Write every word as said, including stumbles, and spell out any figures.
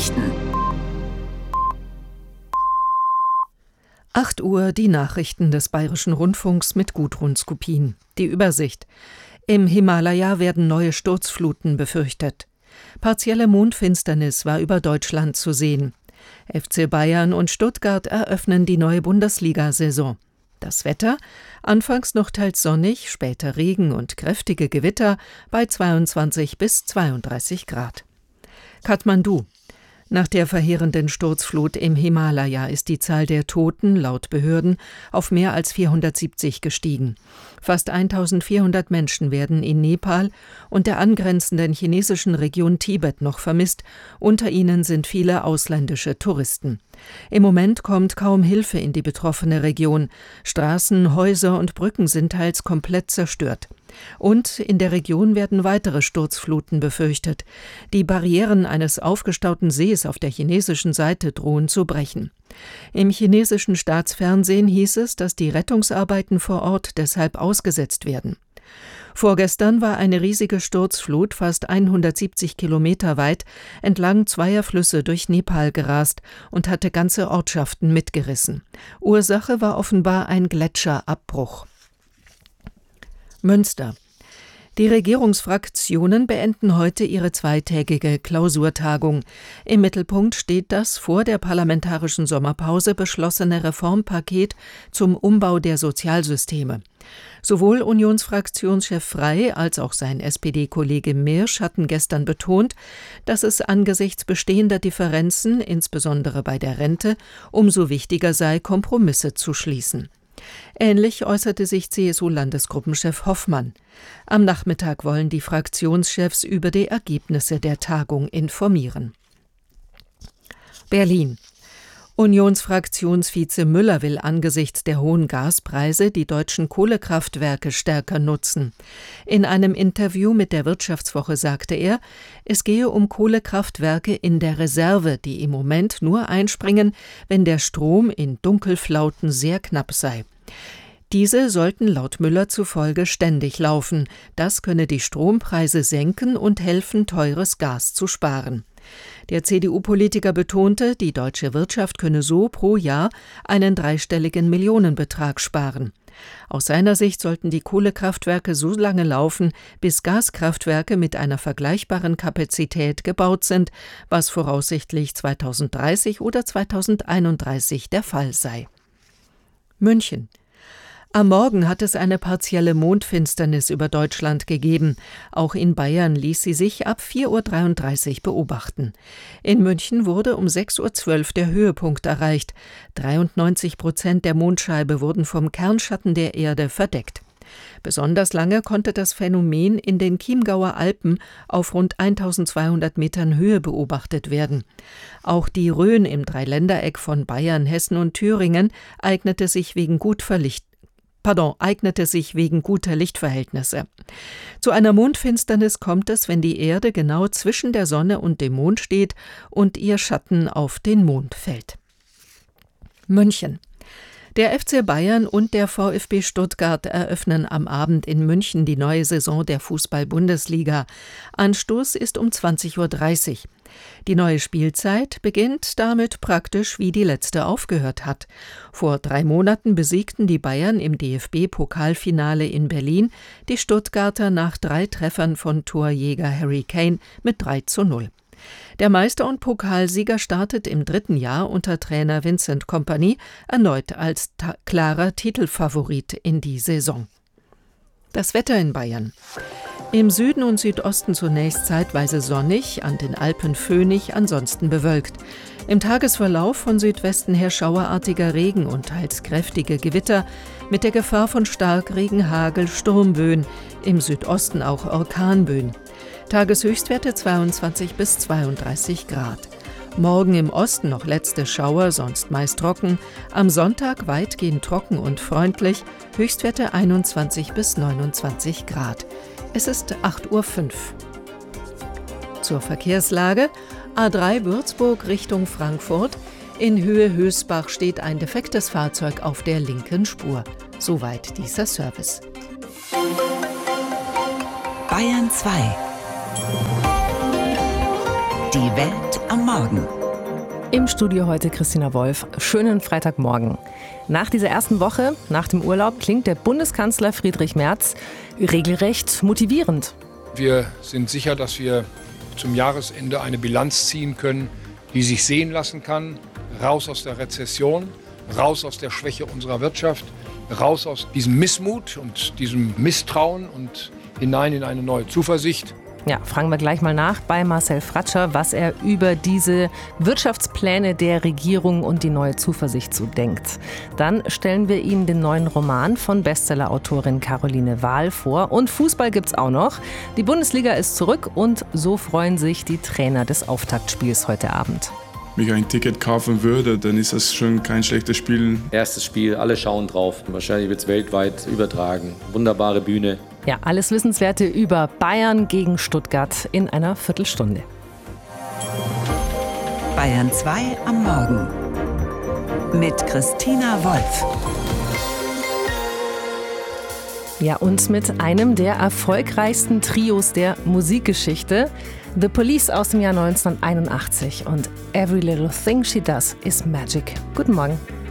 Nachrichten. acht Uhr die Nachrichten des Bayerischen Rundfunks mit Gudrun Skupin. Die Übersicht. Im Himalaya werden neue Sturzfluten befürchtet. Partielle Mondfinsternis war über Deutschland zu sehen. F C Bayern und Stuttgart eröffnen die neue Bundesliga-Saison. Das Wetter? Anfangs noch teils sonnig, später Regen und kräftige Gewitter bei zweiundzwanzig bis zweiunddreißig Grad. Kathmandu. Nach der verheerenden Sturzflut im Himalaya ist die Zahl der Toten laut Behörden auf mehr als vierhundertsiebzig gestiegen. Fast eintausendvierhundert Menschen werden in Nepal und der angrenzenden chinesischen Region Tibet noch vermisst. Unter ihnen sind viele ausländische Touristen. Im Moment kommt kaum Hilfe in die betroffene Region. Straßen, Häuser und Brücken sind teils komplett zerstört. Und in der Region werden weitere Sturzfluten befürchtet. Die Barrieren eines aufgestauten Sees auf der chinesischen Seite drohen zu brechen. Im chinesischen Staatsfernsehen hieß es, dass die Rettungsarbeiten vor Ort deshalb ausgesetzt werden. Vorgestern war eine riesige Sturzflut fast hundertsiebzig Kilometer weit entlang zweier Flüsse durch Nepal gerast und hatte ganze Ortschaften mitgerissen. Ursache war offenbar ein Gletscherabbruch. Münster. Die Regierungsfraktionen beenden heute ihre zweitägige Klausurtagung. Im Mittelpunkt steht das vor der parlamentarischen Sommerpause beschlossene Reformpaket zum Umbau der Sozialsysteme. Sowohl Unionsfraktionschef Frey als auch sein S P D-Kollege Mirsch hatten gestern betont, dass es angesichts bestehender Differenzen, insbesondere bei der Rente, umso wichtiger sei, Kompromisse zu schließen. Ähnlich äußerte sich C S U-Landesgruppenchef Hoffmann. Am Nachmittag wollen die Fraktionschefs über die Ergebnisse der Tagung informieren. Berlin. Unionsfraktionsvize Müller will angesichts der hohen Gaspreise die deutschen Kohlekraftwerke stärker nutzen. In einem Interview mit der Wirtschaftswoche sagte er, es gehe um Kohlekraftwerke in der Reserve, die im Moment nur einspringen, wenn der Strom in Dunkelflauten sehr knapp sei. Diese sollten laut Müller zufolge ständig laufen. Das könne die Strompreise senken und helfen, teures Gas zu sparen. Der C D U-Politiker betonte, die deutsche Wirtschaft könne so pro Jahr einen dreistelligen Millionenbetrag sparen. Aus seiner Sicht sollten die Kohlekraftwerke so lange laufen, bis Gaskraftwerke mit einer vergleichbaren Kapazität gebaut sind, was voraussichtlich zweitausenddreißig oder zweitausendeinunddreißig der Fall sei. München. Am Morgen hat es eine partielle Mondfinsternis über Deutschland gegeben. Auch in Bayern ließ sie sich ab vier Uhr dreiunddreißig beobachten. In München wurde um sechs Uhr zwölf der Höhepunkt erreicht. dreiundneunzig Prozent der Mondscheibe wurden vom Kernschatten der Erde verdeckt. Besonders lange konnte das Phänomen in den Chiemgauer Alpen auf rund eintausendzweihundert Metern Höhe beobachtet werden. Auch die Rhön im Dreiländereck von Bayern, Hessen und Thüringen eignete sich wegen gut verlicht Pardon, eignete sich wegen guter Lichtverhältnisse. Zu einer Mondfinsternis kommt es, wenn die Erde genau zwischen der Sonne und dem Mond steht und ihr Schatten auf den Mond fällt. München. Der F C Bayern und der VfB Stuttgart eröffnen am Abend in München die neue Saison der Fußball-Bundesliga. Anstoß ist um zwanzig Uhr dreißig. Die neue Spielzeit beginnt damit praktisch, wie die letzte aufgehört hat. Vor drei Monaten besiegten die Bayern im D F B-Pokalfinale in Berlin die Stuttgarter nach drei Treffern von Torjäger Harry Kane mit drei zu null. Der Meister und Pokalsieger startet im dritten Jahr unter Trainer Vincent Kompany erneut als ta- klarer Titelfavorit in die Saison. Das Wetter in Bayern. Im Süden und Südosten zunächst zeitweise sonnig, an den Alpen föhnig, ansonsten bewölkt. Im Tagesverlauf von Südwesten her schauerartiger Regen und teils kräftige Gewitter mit der Gefahr von Starkregen, Hagel, Sturmböen, im Südosten auch Orkanböen. Tageshöchstwerte zweiundzwanzig bis zweiunddreißig Grad. Morgen im Osten noch letzte Schauer, sonst meist trocken. Am Sonntag weitgehend trocken und freundlich, Höchstwerte einundzwanzig bis neunundzwanzig Grad. Es ist acht Uhr fünf. Zur Verkehrslage: A drei Würzburg Richtung Frankfurt. In Höhe Hösbach steht ein defektes Fahrzeug auf der linken Spur. Soweit dieser Service. Bayern zwei. Die Welt am Morgen. Im Studio heute Christina Wolf. Schönen Freitagmorgen. Nach dieser ersten Woche, nach dem Urlaub, klingt der Bundeskanzler Friedrich Merz regelrecht motivierend. Wir sind sicher, dass wir zum Jahresende eine Bilanz ziehen können, die sich sehen lassen kann. Raus aus der Rezession, raus aus der Schwäche unserer Wirtschaft, raus aus diesem Missmut und diesem Misstrauen und hinein in eine neue Zuversicht. Ja, fragen wir gleich mal nach bei Marcel Fratscher, was er über diese Wirtschaftspläne der Regierung und die neue Zuversicht so denkt. Dann stellen wir Ihnen den neuen Roman von Bestsellerautorin Caroline Wahl vor. Und Fußball gibt's auch noch. Die Bundesliga ist zurück und so freuen sich die Trainer des Auftaktspiels heute Abend. Wenn ich ein Ticket kaufen würde, dann ist das schon kein schlechtes Spiel. Erstes Spiel, alle schauen drauf. Wahrscheinlich wird es weltweit übertragen. Wunderbare Bühne. Ja, alles Wissenswerte über Bayern gegen Stuttgart in einer Viertelstunde. Bayern zwei am Morgen mit Christina Wolf. Ja, und mit einem der erfolgreichsten Trios der Musikgeschichte. The Police aus dem Jahr neunzehnhunderteinundachtzig und Every Little Thing She Does is Magic. Guten Morgen.